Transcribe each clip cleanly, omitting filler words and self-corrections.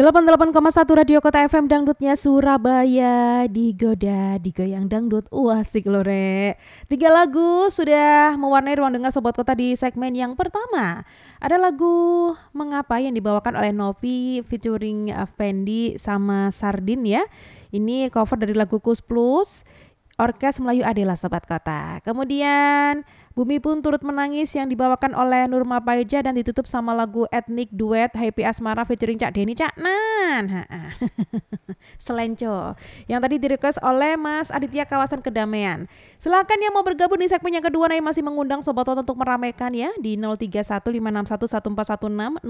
88,1 Radio Kota FM dangdutnya Surabaya digoda, digoyang dangdut. Wah, asik loh, Rek. 3 lagu sudah mewarnai ruang dengar Sobat Kota di segmen yang pertama. Ada lagu Mengapa yang dibawakan oleh Novi featuring Fendi sama Sardin ya. Ini cover dari lagu Kus Plus, Orkes Melayu Adela Sobat Kota. Kemudian Bumi Pun Turut Menangis yang dibawakan oleh Nurma Paeja dan ditutup sama lagu etnik duet Happy Asmara featuring Cak Denny Caknan. Selenco yang tadi direquest oleh Mas Aditya Kawasan Kedamaian. Silakan yang mau bergabung di segmen yang kedua, Nay masih mengundang Sobat Toto untuk meramaikan ya di 0315611416,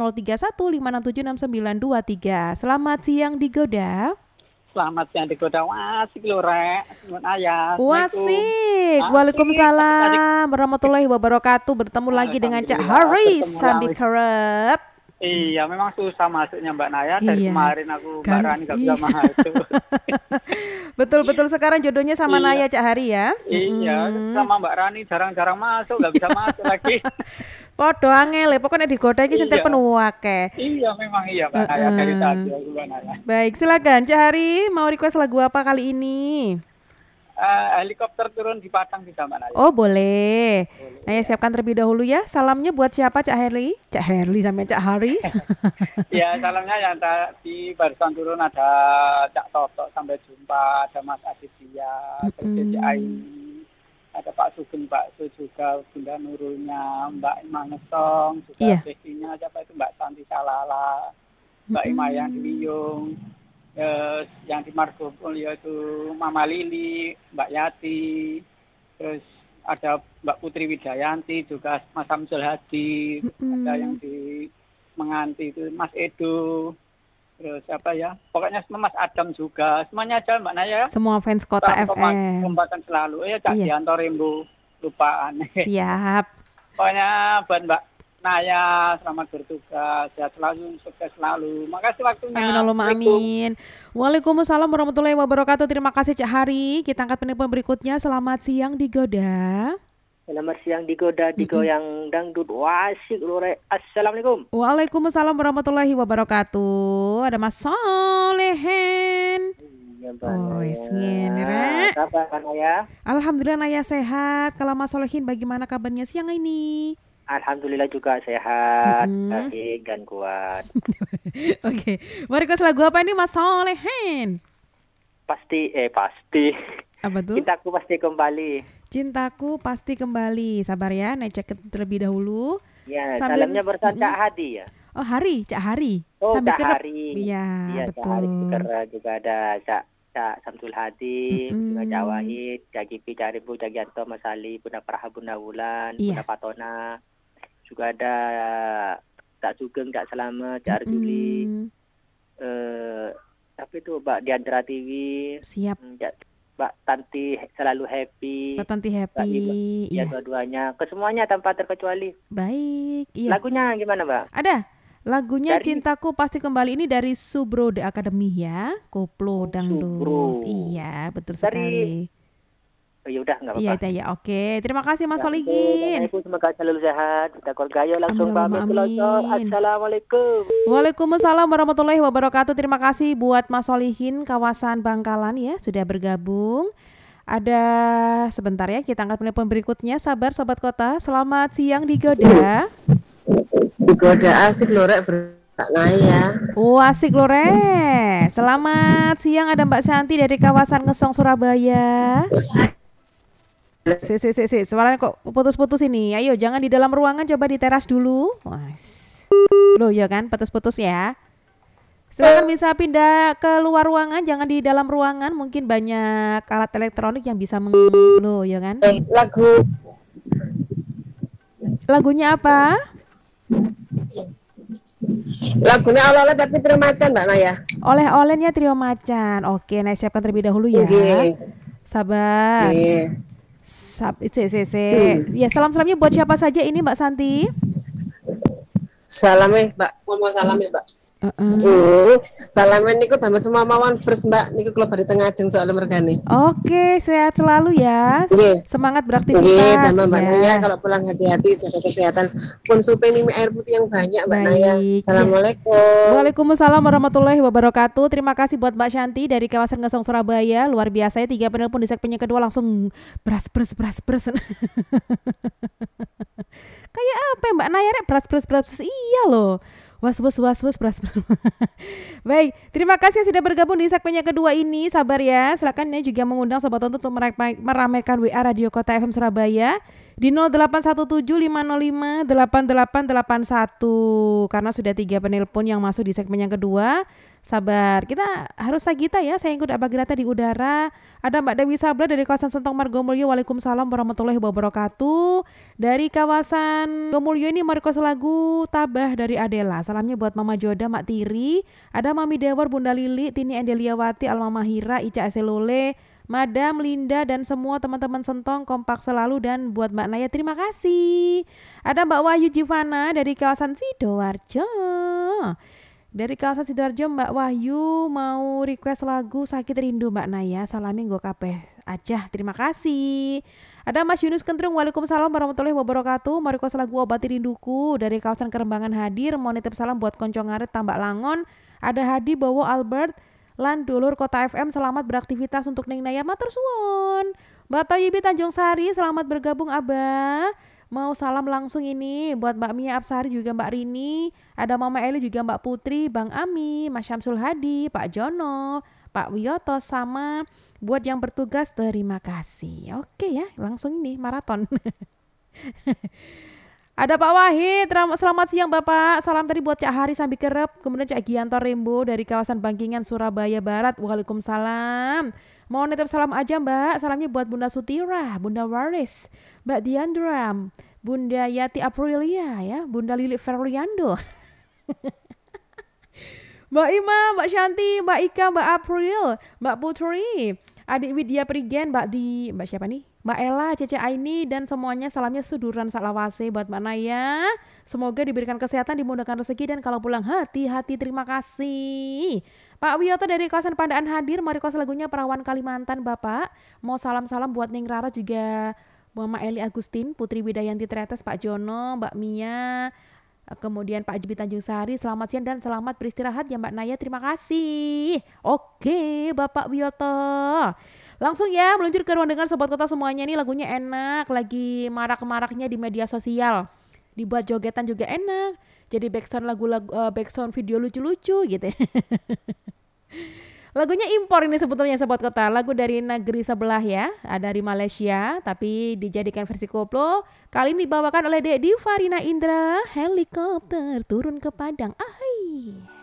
0315676923. Selamat siang digoda. Selamat siang digoda. Wasik lho, Rek. Selamat ayah. Wasik. Waalaikumsalam warahmatullahi wabarakatuh. Bertemu lagi dengan Cak Haris Sambi Kerep. Iya, memang susah masuknya Mbak Naya. Dari kemarin aku Mbak Rani gak bisa masuk. Betul-betul sekarang jodohnya sama Naya Cak Hari ya. Iya, sama Mbak Rani jarang-jarang masuk, gak bisa masuk lagi. Podo angel, pokoknya digoda iki sing penuh akeh. Iya, memang iya Mbak Naya dari tadi Mbak Naya. Baik, silakan Cak Hari, mau request lagu apa kali ini? Helikopter turun di Padang bisa Mbak Naya. Oh boleh. Naya siapkan terlebih dahulu ya. Salamnya buat siapa Cak Herli? Cak Herli sama Cak Hari. Ya salamnya yang tadi barusan turun ada Cak Toto sampai jumpa, ada Mas Aditya, terus Cak Aini, ada Pak Sugeng, Pak Su juga, Bunda Nurulnya, Mbak Mangesong, juga Bestinya, siapa itu Mbak Santi Salala, Mbak Imayang Diliung. Yang di Margopol yaitu Mama Lili, Mbak Yati, terus ada Mbak Putri Widayanti, juga Mas Samsul Hadi, ada yang di Menganti itu Mas Edo, terus apa ya, pokoknya semua Mas Adam juga, semuanya aja Mbak Naya. Semua fans Kota FM. Kompatan selalu, Cak Dianto Rembo, lupaan. Siap. Pokoknya buat Mbak Naya, selamat bertugas, sehat selalu, sukses selalu. Makasih waktunya. Amin Allahumma amin. Waalaikumsalam warahmatullahi wabarakatuh. Terima kasih Cak Hari. Kita angkat penelpon berikutnya. Selamat siang digoda. Selamat siang digoda, digoyang dangdut. Wasik lore. Assalamualaikum. Waalaikumsalam warahmatullahi wabarakatuh. Ada Mas Solehen. Oh, Rek. Kabar Naya? Alhamdulillah Naya sehat. Kalau Mas Solehin bagaimana kabarnya siang ini? Alhamdulillah juga sehat, baik dan kuat. Oke, mau request lagu apa ini Mas Solehen? Pasti. Apa tuh? Cintaku Pasti Kembali. Cintaku Pasti Kembali. Sabar ya, Nek cek terlebih dahulu. Ya, salamnya bersama Cak Hadi ya. Oh, Cak Hari. Oh, Sambil Cak Hari. Iya, betul. Cak Hari juga ada Cak Samsul Hadi, juga Cak Wahid, Cak Gipi, Cak Ribu, Cak Gianto, Mas Ali, Bunda Praha, Bunda Wulan, Bunda Patona. Juga ada Cak Sugeng, Cak Selamat, Cak Arjuli, tapi itu Mbak Diandra TV, siap, Mbak Tanti selalu happy, Mbak Tanti happy, ya dua-duanya, kesemuanya tanpa terkecuali. Baik, iya. Lagunya gimana Mbak? Ada, lagunya Cintaku Pasti Kembali ini dari Subro The Academy ya, koplo dangdut, iya betul sekali. Ya udah nggak apa-apa. Iya, oke. Terima kasih Mas Solihin. Semoga selalu sehat. Kita keluarga langsung pamit. Assalamualaikum. Waalaikumsalam warahmatullahi wabarakatuh. Terima kasih buat Mas Solihin kawasan Bangkalan ya sudah bergabung. Ada sebentar ya kita angkat telepon berikutnya. Sabar Sobat Kota. Selamat siang digoda. Digoda asik loh Rek Naya. Asik loh Rek. Selamat siang, ada Mbak Santi dari kawasan Ngesong Surabaya. Suaranya kok putus-putus ini. Ayo jangan di dalam ruangan, coba di teras dulu. Loh ya kan, putus-putus ya. Silakan bisa pindah ke luar ruangan, jangan di dalam ruangan. Mungkin banyak alat elektronik yang bisa loh ya kan. Lagunya apa? Lagunya oleh-oleh tapi Trio Macan Mbak Naya. Oleh-olehnya Trio Macan. Oke, Naya siapkan terlebih dahulu ya. Sabar. Ya, salam-salamnya buat siapa saja ini Mbak Santi? Salamnya Mbak, mau salamnya Mbak. Salaman niku tambah semua mawon first Mbak niku kula bari tengah ajeng soal mergane. Oke, sehat selalu ya. Nggih. Semangat Nggih, beraktivitas tambah Mbak Naya ya. kalau pulang hati-hati jaga kesehatan. Konsumsi minum air putih yang banyak Mbak Naya. Baik. Assalamualaikum. Waalaikumsalam warahmatullahi wabarakatuh. Terima kasih buat Mbak Shanti dari kawasan Ngesong Surabaya. Luar biasa ya, 3 penelpon di segmen yang kedua langsung beras. Kayak apa ya, Mbak Naya rek beras. Iya loh. Was beras. Baik, terima kasih yang sudah bergabung di segmen yang kedua ini. Sabar ya. Silakan ya juga mengundang sobat untuk meramaikan WA Radio Kota FM Surabaya di 0817 505 8881 karena sudah 3 penelpon yang masuk di segmen yang kedua. Sabar, kita harus sagita ya. Saya ikut Abagirata di udara. Ada Mbak Dewi Sabla dari kawasan Sentong Margomulyo. Waalaikumsalam warahmatullahi wabarakatuh. Dari kawasan Gomulyo ini Mariko Selagu Tabah dari Adela. Salamnya buat Mama Joda, Mak Tiri. Ada Mami Dewar, Bunda Lili, Tini Endeliawati, Alma Mahira, Ica Eselole, Madam Linda dan semua teman-teman Sentong kompak selalu. Dan buat Mbak Naya terima kasih. Ada Mbak Wahyu Jivana dari kawasan Sidoarjo. Dari kawasan Sidoarjo Mbak Wahyu mau request lagu Sakit Rindu Mbak Naya. Salamin gue kabeh aja. Terima kasih. Ada Mas Yunus Kentrung. Waalaikumsalam warahmatullahi wabarakatuh. Mau request lagu Obati Rinduku dari kawasan Kerembangan hadir. Mau nitip salam buat konco ngarit Tambak Langon. Ada Hadi Bowo Albert lan dulur Kota FM. Selamat beraktivitas untuk Ning Naya matur suwun. Mbak Toyibi Tanjung Sari selamat bergabung Abah. Mau salam langsung ini buat Mbak Mia Absari juga Mbak Rini. Ada Mama Eli juga Mbak Putri, Bang Ami, Mas Syamsul Hadi, Pak Jono, Pak Wiyoto sama buat yang bertugas terima kasih. Oke ya, langsung ini maraton. Ada Pak Wahid, selamat siang Bapak. Salam tadi buat Cak Hari Sambi Kerep, kemudian Cak Gianto Rembo dari kawasan Bangkingan, Surabaya Barat. Waalaikumsalam. Mau nitip salam aja Mbak. Salamnya buat Bunda Sutira, Bunda Waris, Mbak Diandra, Bunda Yati Aprilia ya, Bunda Lili Feriando. Mbak Ima, Mbak Shanti, Mbak Ika, Mbak April, Mbak Putri, Adik Widya Prigen, Mbak siapa nih? Mbak Ella, Cece Aini dan semuanya salamnya suduran salawase buat Mbak Naya. Semoga diberikan kesehatan, dimudahkan rezeki dan kalau pulang hati-hati. Terima kasih. Pak Wiyoto dari kawasan Pandaan hadir. Mari request lagunya Perawan Kalimantan Bapak. Mau salam-salam buat Ning Rara juga Mama Eli Agustin, Putri Widayanti Tretes, Pak Jono, Mbak Mia. Kemudian Pak Jibi Tanjung Sari, selamat siang dan selamat beristirahat ya Mbak Naya, terima kasih. Oke Bapak Wiyoto. Langsung ya meluncur ke ruang dengar Sobat Kota semuanya. Nih lagunya enak, lagi marak-maraknya di media sosial. Dibuat jogetan juga enak. Jadi backsound lagu-lagu, backsound video lucu-lucu gitu ya. Lagunya impor ini sebetulnya Sobat Kota, lagu dari negeri sebelah ya, dari Malaysia tapi dijadikan versi koplo. Kali ini dibawakan oleh Dedi Farina Indra, Helikopter Turun ke Padang. Ahai.